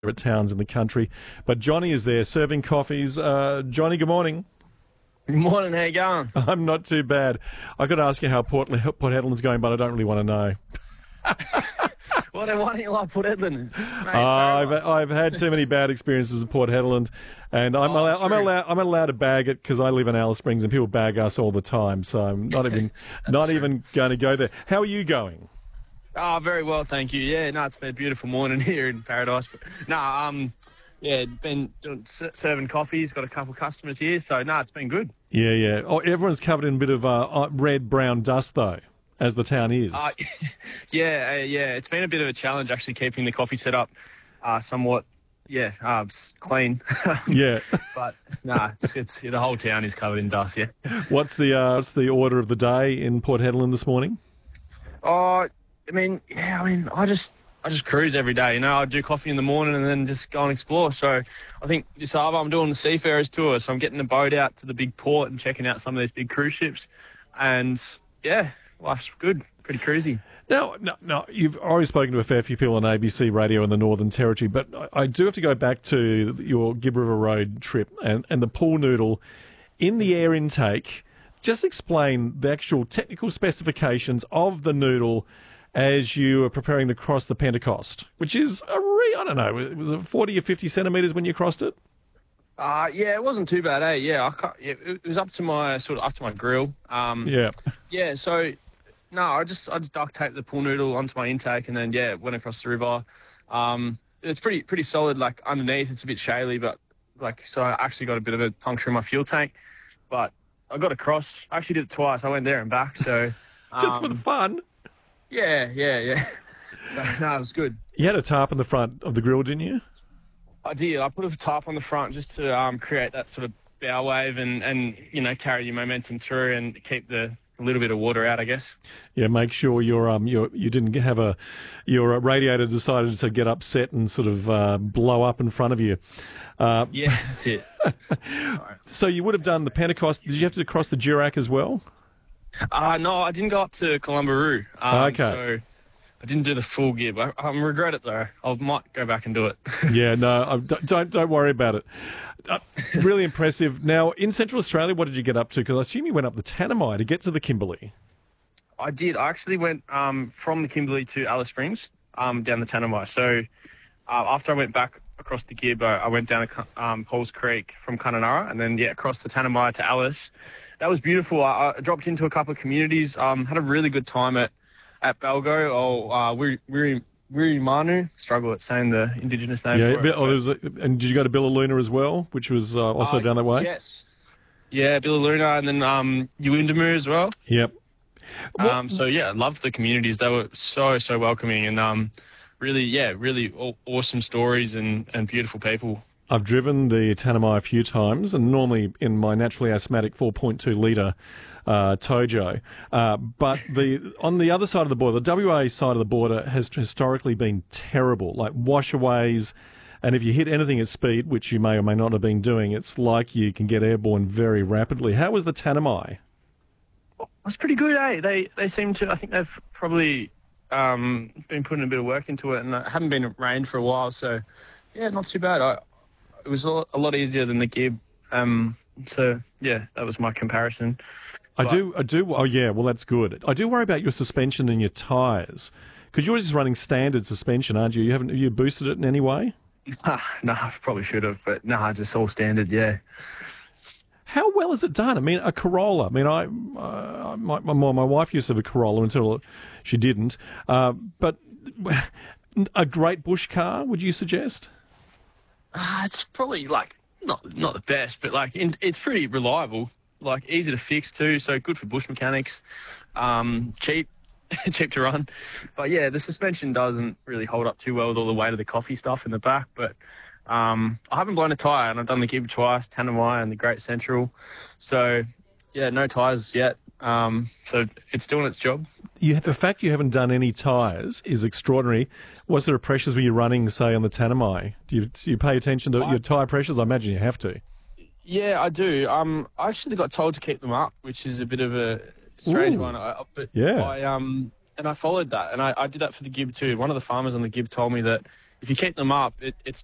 favourite towns in the country. But Johnny is there serving coffees. Johnny, good morning. Good morning, how you going? I'm not too bad. I got to ask you how Port Hedland's going, but I don't really want to know. Why don't you like Port Hedland? I've had too many bad experiences at Port Hedland, and I'm allowed to bag it because I live in Alice Springs and people bag us all the time. So I'm not even going to go there. How are you going? Oh, very well, thank you. Yeah, no, it's been a beautiful morning here in Paradise. But been serving coffees. Got a couple customers here, so no, it's been good. Yeah. Oh, everyone's covered in a bit of red brown dust though, as the town is. Yeah. It's been a bit of a challenge actually keeping the coffee set up somewhat. Clean. Yeah. But it's the whole town is covered in dust. Yeah. What's the order of the day in Port Hedland this morning? I just cruise every day. I do coffee in the morning and then just go and explore. So I think this Arvo, I'm doing the Seafarers tour. So I'm getting the boat out to the big port and checking out some of these big cruise ships. And yeah, life's good, pretty cruisy. Now, you've already spoken to a fair few people on ABC Radio in the Northern Territory, but I do have to go back to your Gibb River Road trip and the pool noodle in the air intake. Just explain the actual technical specifications of the noodle as you were preparing to cross the Pentecost, which is it was 40 or 50 centimetres when you crossed it? It wasn't too bad, eh? Yeah, it was up to my grill. Yeah, so I just duct taped the pool noodle onto my intake and then went across the river. It's pretty solid. Like underneath, it's a bit shaly, but so I actually got a bit of a puncture in my fuel tank, but I got across. I actually did it twice. I went there and back. So just for the fun. Yeah. So, it was good. You had a tarp in the front of the grill, didn't you? I did. I put a tarp on the front just to create that sort of bow wave and carry your momentum through and keep a little bit of water out, I guess. Yeah, make sure you didn't have your radiator decided to get upset and sort of blow up in front of you. That's it. So you would have done the Pentecost. Did you have to cross the Durack as well? No, I didn't go up to Columbaroo. Okay. So I didn't do the full Gibb. I regret it though. I might go back and do it. Yeah, no, don't worry about it. Really impressive. Now, in Central Australia, what did you get up to? Because I assume you went up the Tanami to get to the Kimberley. I did. I actually went from the Kimberley to Alice Springs, down the Tanami. So after I went back across the Gibb, I went down to Paul's Creek from Kununurra and then across the Tanami to Alice. That was beautiful. I dropped into a couple of communities. Had a really good time at Balgo Wirimanu. Struggle at saying the Indigenous name. Yeah, and did you go to Bilaluna as well, which was also down that way? Yes. Yeah, Bilaluna and then Yuwindamu as well. Yep. I loved the communities. They were so welcoming and really awesome stories and beautiful people. I've driven the Tanami a few times, and normally in my naturally asthmatic 4.2 litre Tojo. But on the other side of the border, the WA side of the border has historically been terrible, like washaways. And if you hit anything at speed, which you may or may not have been doing, it's like you can get airborne very rapidly. How was the Tanami? It's pretty good, eh? They seem to. I think they've probably been putting a bit of work into it, and it hadn't been rained for a while, so not too bad. It was a lot easier than the Gibb. That was my comparison. I do. Oh, yeah, well, that's good. I do worry about your suspension and your tyres, because you're just running standard suspension, aren't you? Have you boosted it in any way? No, I probably should have, but no, just all standard, yeah. How well is it done? I mean, a Corolla. I mean, my wife used to have a Corolla until she didn't. But a great bush car, would you suggest? It's probably not the best, but it's pretty reliable, easy to fix too, so good for bush mechanics, cheap to run. But yeah, the suspension doesn't really hold up too well with all the weight of the coffee stuff in the back. But I haven't blown a tyre, and I've done the Gibb twice, Tanami and the Great Central. So yeah, no tyres yet. So it's doing its job. The fact you haven't done any tyres is extraordinary. What sort of pressures were you running, say, on the Tanami? Do you pay attention to your tyre pressures? I imagine you have to. Yeah, I do. I actually got told to keep them up, which is a bit of a strange one. I followed that, and I did that for the Gibb too. One of the farmers on the Gibb told me that if you keep them up, it's